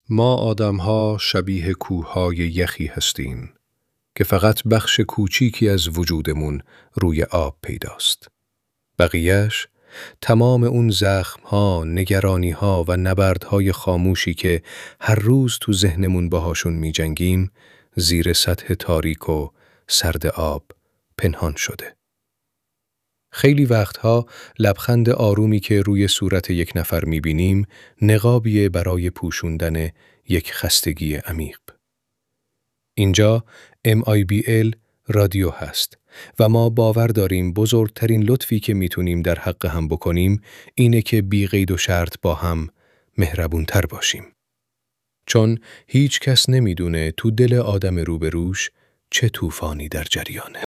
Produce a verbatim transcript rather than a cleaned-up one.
ما آدم‌ها شبیه کوه‌های یخی هستیم که فقط بخش کوچیکی از وجودمون روی آب پیداست. بقیه‌اش تمام اون زخم‌ها، نگرانی‌ها و نبردهای خاموشی که هر روز تو ذهنمون باهاشون می‌جنگیم، زیر سطح تاریک و سرد آب پنهان شده. خیلی وقتها لبخند آرومی که روی صورت یک نفر می‌بینیم، نقابیه برای پوشوندن یک خستگی عمیق. اینجا ام آی بی ال رادیو هست و ما باور داریم بزرگترین لطفی که میتونیم در حق هم بکنیم اینه که بی قید و شرط با هم مهربونتر باشیم. چون هیچ کس نمیدونه تو دل آدم روبروش چه طوفانی در جریانه.